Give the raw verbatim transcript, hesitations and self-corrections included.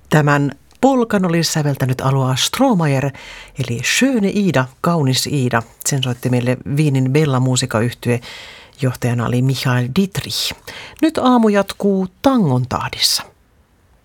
Tämän polkan oli säveltänyt Alois Strohmayer, eli Schöne Ida, kaunis Iida. Sen soitti meille Wienin Bella Musica-yhtye. Johtajana oli Michael Dietrich. Nyt aamu jatkuu tangon tahdissa.